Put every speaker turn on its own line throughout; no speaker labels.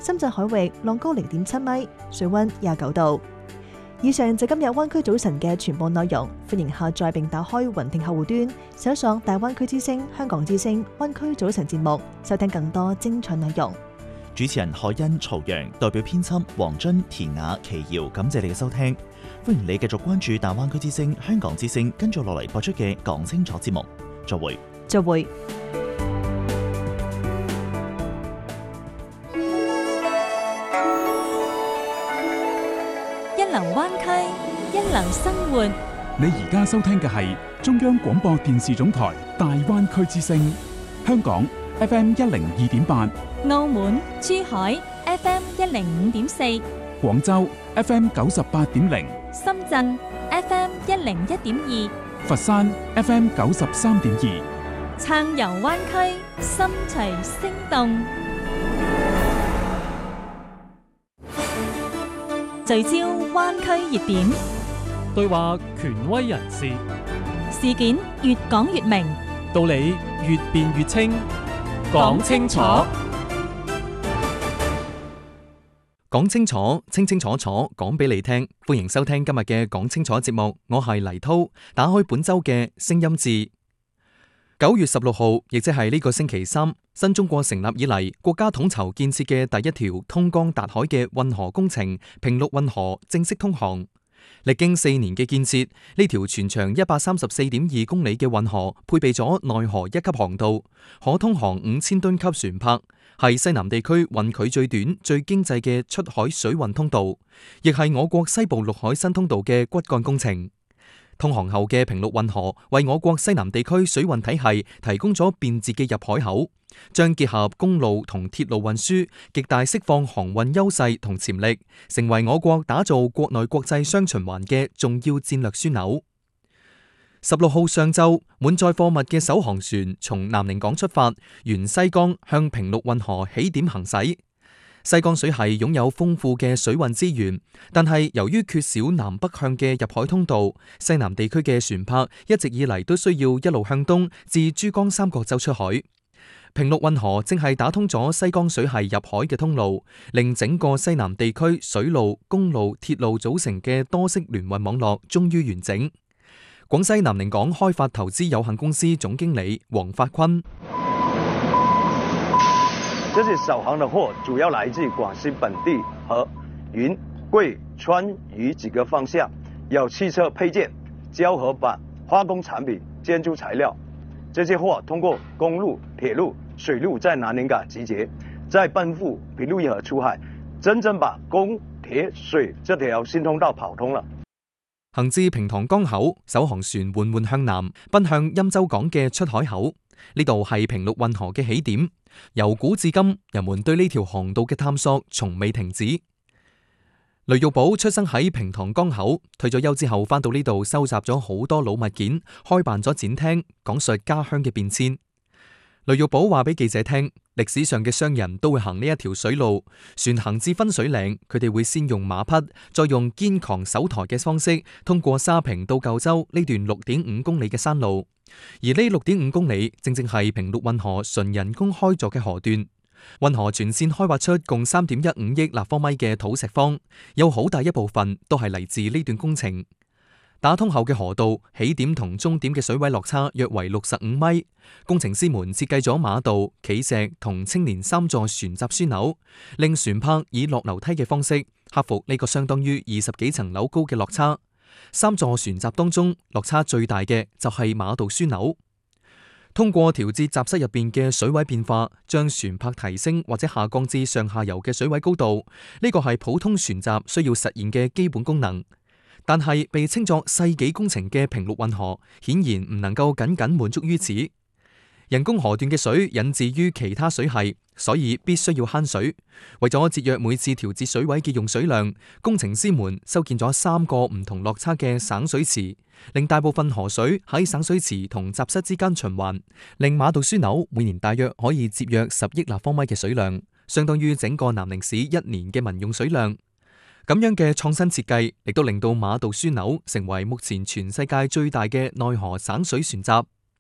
深圳海域浪高0.7米，水溫29度。以上就今日灣區早晨嘅全部內容，歡迎下載並打開雲聽客戶端，搜索大灣區之聲、香港之聲、灣區早晨節目，收聽更多精彩內容。
主持人海欣、曹陽，代表編輯黃津、田雅、奇瑤，感謝你嘅收聽。歡迎你繼續關注大灣區之聲、香港之聲，跟住落嚟播出嘅講清楚節目。再會。
再會。
一流灣區，一流生活。
你而家收聽嘅係中央廣播電視總台大灣區之聲，香港 FM 102.8，
澳門、珠海 FM 105.4，
廣州 FM 98.0，
深圳 FM 101.2，
佛山 FM 93.2。
暢遊灣區，心隨聲動。聚焦灣區熱點，
對話權威人士，
事件越講越明，
道理越辯越清。講清楚，講清楚，清清楚楚講俾你聽。歡迎收聽今日嘅講清楚節目，我係黎濤。打開本周嘅聲音誌。9月16號，亦即係呢個星期三，新中國成立以嚟，國家統籌建設嘅第一條通江達海嘅運河工程平陸運河正式通航。歷經4年嘅建設，呢條全長134.2公里嘅運河配備咗內河1級航道，可通航5000噸級船舶，係西南地區運距最短、最經濟嘅出海水運通道，亦係我國西部陸海新通道嘅骨幹工程。通航後嘅平陸運河為我國西南地區水運體系提供咗便捷嘅入海口，將結合公路同鐵路運輸，極大釋放航運優勢同潛力，成為我國打造國內國際雙循環嘅重要戰略樞紐。16號上晝，滿載貨物嘅首航船從南寧港出發，沿西江向平陸運河起點行駛。西江水系擁有豐富嘅水運資源，但係由於缺少南北向嘅入海通道，西南地區嘅船舶一直以嚟都需要一路向東至珠江三角洲出海。平陸運河正係打通咗西江水系入海嘅通路，令整個西南地區水路、公路、鐵路組成嘅多式聯運網絡終於完整。廣西南寧港開發投資有限公司總經理黃發坤。
這些首航的貨主要來自廣西本地和雲貴川渝幾個方向，有汽車配件、膠合板、化工產品、建築材料。這些貨通過公路、鐵路、水路在南寧港集結，再奔赴平陸一河出海，真正把公鐵水這條新通道跑通了。
行至平塘江口，首航船緩緩向南，奔向欽州港嘅出海口。呢度係平陸運河嘅起點，由古至今，人們對呢條航道嘅探索從未停止。雷玉寶出生喺平塘江口，退咗休之後翻到呢度收集咗好多老物件，開辦咗展廳，講述家鄉嘅變遷。雷玉寶話俾記者聽，歷史上嘅商人都會行呢一條水路，船行至分水嶺，佢哋會先用馬匹，再用肩扛手抬嘅方式，通過沙坪到舊州呢段6.5公里嘅山路。而呢6.5公里正正係平陸運河純人工開鑿嘅河段，運河全線開挖出共3.15億立方米嘅土石方，有好大一部分都係嚟自呢段工程。打通後嘅河道起點同終點嘅水位落差約為65米，工程師們設計咗馬道、企石同青年3座船閘樞紐，令船舶以落樓梯嘅方式克服呢個相當於20幾層樓高嘅落差。3座船閘當中，落差最大嘅就係馬道樞紐。通過調節閘室入邊嘅水位變化，將船舶提升或者下降至上下游嘅水位高度，呢個係普通船閘需要實現嘅基本功能。但係被稱作世紀工程嘅平陸運河，顯然唔能夠僅僅滿足於此。人工河段嘅水引自於其他水系，所以必須要慳水。為咗節約每次調節水位嘅用水量，工程師們修建咗3個唔同落差嘅省水池，令大部分河水喺省水池同閘室之間循環，令馬道樞紐每年大約可以節約10億立方米嘅水量，相當於整個南寧市1年嘅民用水量。咁樣嘅創新設計，亦都令到馬道樞紐成為目前全世界最大嘅內河省水船閘。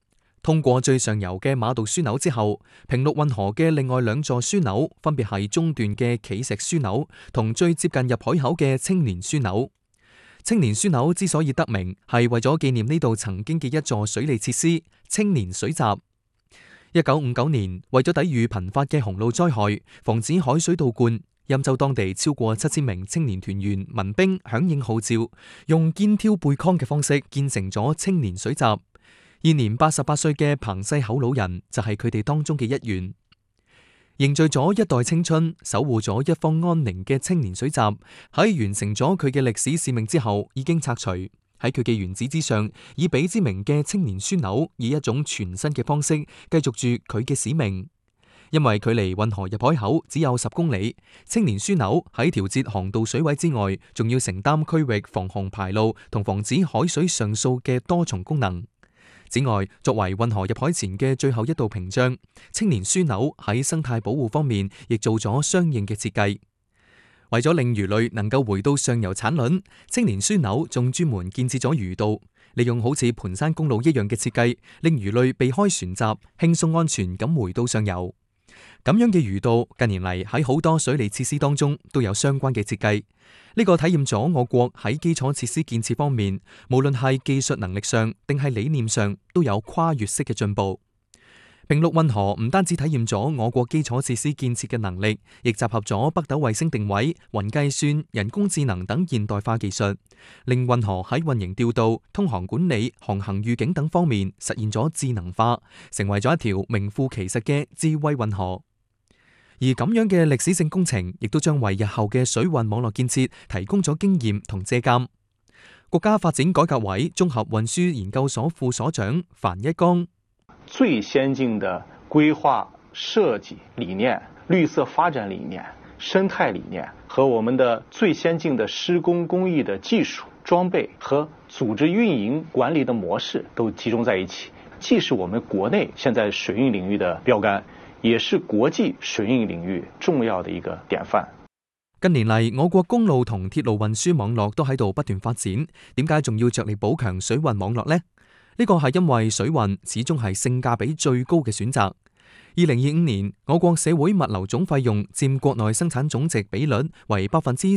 通過最上游嘅馬道樞紐之後，平陸運河嘅另外兩座樞紐分別係中段嘅企石樞紐同最接近入海口嘅青年樞紐。青年樞紐之所以得名，係為咗紀念呢度曾經嘅一座水利設施——青年水閘。1959年，為咗抵禦頻發嘅洪澇災害，防止海水倒灌，欽州當地超過7000名青年團員民兵響應號召，用肩挑背扛嘅方式建成咗青年水閘。現年88歲嘅彭世厚老人就係佢哋當中嘅一員。凝聚咗一代青春，守護咗一方安寧嘅青年水閘，喺完成咗佢嘅歷史使命之後，已經拆除。喺佢嘅原址之上，以彼之名嘅青年樞紐，以一種全新嘅方式繼續住佢嘅使命。因為距離運河入海口只有10公里，青年樞紐喺調節航道水位之外，仲要承擔區域防洪排澇同防止海水上掃嘅多重功能。此外，作為運河入海前嘅最後一道屏障，青年樞紐喺生態保護方面亦做咗相應嘅設計。為咗令魚類能夠回到上游產卵，青年樞紐仲專門建設咗魚道，利用好似盤山公路一樣嘅設計，令魚類避開船閘，輕鬆安全咁回到上游。咁樣嘅魚道近年嚟喺好多水利設施當中都有相關嘅設計，呢個體驗咗我國喺基礎設施建設方面，無論係技術能力上定係理念上都有跨越式嘅進步。平陸運河唔單止體驗咗我國基礎設施建設嘅能力，亦集合咗北斗衛星定位、雲計算、人工智能等現代化技術，令運河喺運營調度、通航管理、航行預警等方面實現咗智能化，成為咗一條名副其實嘅智慧運河。而咁樣嘅歷史性工程，亦都將為日後嘅水運網絡建設提供咗經驗同借鑒。國家發展改革委綜合運輸研究所副所長樊一剛：
最先進的規劃設計理念、綠色發展理念、生態理念和我們的最先進的施工工藝的技術、裝備和組織運營管理的模式都集中在一起，既是我們國內現在水運領域的標杆，也是國際水運領域重要的一個典範。
近年嚟，我國公路同鐵路運輸網絡都喺度不斷發展，點解仲要着力補強水運網絡呢？呢個係因為水運始終係性價比最高嘅選擇。2025年，我國社會物流總費用佔國內生產總值比率為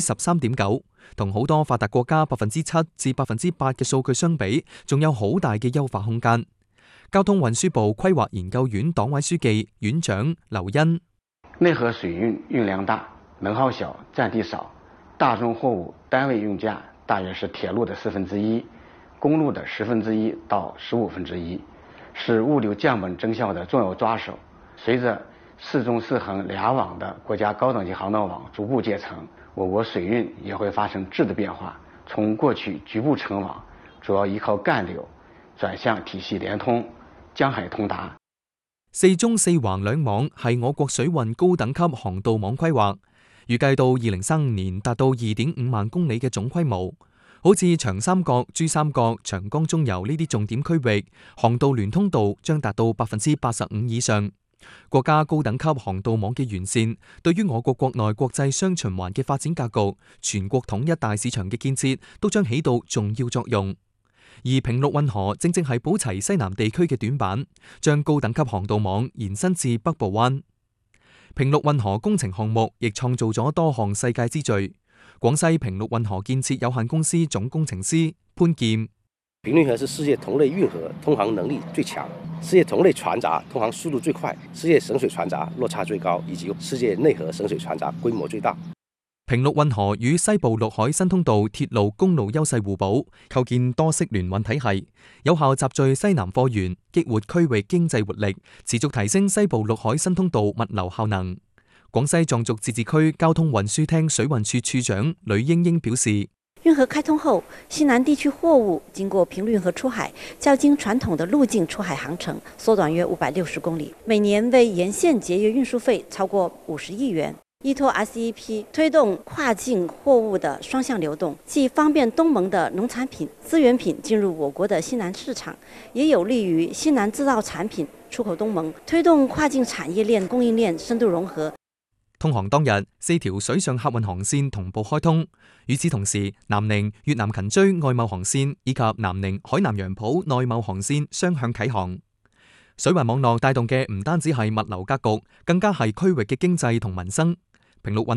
13.9%，同好多發達國家7%至8%嘅數據相比，仲有好大嘅優化空間。交通運輸部規劃研究院黨委書記、院長劉恩：
內河水運運量大，能耗小，佔地少，大宗貨物單位運價大約是鐵路的1/4，公路的1/10到1/15，是物流降本增效的重要抓手。隨着4縱4橫2網的國家高等級航道網逐步建成，我國水運也會發生質的變化，從過去局部成網，主要依靠幹流，轉向體系連通、江海通達。
4縱4橫2網係我國水運高等級航道網規劃，預計到2035年達到2.5萬公里嘅總規模。好似長三角、珠三角、長江中游呢啲重點區域，航道聯通度將達到85%以上。國家高等級航道網嘅完善，對於我國國內國際雙循環嘅發展格局、全國統一大市場嘅建設，都將起到重要作用。而平陸運河正正係補齊西南地區嘅短板，將高等級航道網延伸至北部灣。平陸運河工程項目亦創造咗多項世界之最。廣西平陸運河建設有限公司總工程師潘劍：
平陸運河是世界同類運河通航能力最強，世界同類船閘通航速度最快，世界省水船閘落差最高，以及世界內河省水船閘規模最大。
平陸運河與西部陸海新通道鐵路公路優勢互補，構建多式聯運體系，有效集聚西南貨源，激活區域經濟活力，持續提升西部陸海新通道物流效能。廣西壯族自治區交通運輸廳水運處處長呂英英表示：
運河開通後，西南地區貨物經過平陸運河出海，較經傳統的路徑出海航程縮短約560公里，每年為沿線節約運輸費超過50億元。依託 RCEP 推動跨境貨物的雙向流動，既方便東盟的農產品、資源品進入我國的西南市場，也有利於西南製造產品出口東盟，推動跨境產業鏈供應鏈深度融合。
通航當日，4條水上客運航線同步開通。與此同時，南寧越南勤追外貿航線以及南寧海南楊浦內貿航線雙向啟航。 水運網絡帶動嘅唔單止係物流格局，更加係區域嘅經濟同民生。平陸運